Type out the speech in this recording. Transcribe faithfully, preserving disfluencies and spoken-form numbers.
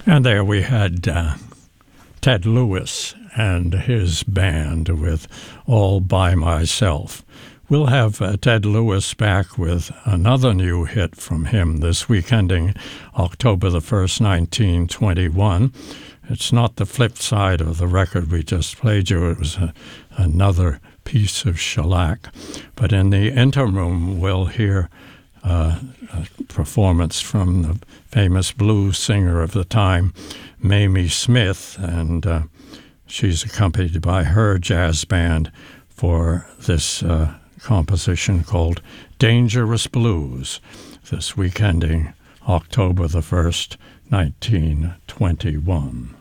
And there we had uh, Ted Lewis and his band with All By Myself. We'll have uh, Ted Lewis back with another new hit from him this week, ending October the first, nineteen twenty-one. It's not the flip side of the record we just played you. It was a, another piece of shellac. But in the interim, we'll hear uh, a performance from the famous blues singer of the time, Mamie Smith, and uh, she's accompanied by her jazz band for this uh, composition called Dangerous Blues, this week ending October the first, nineteen twenty-one.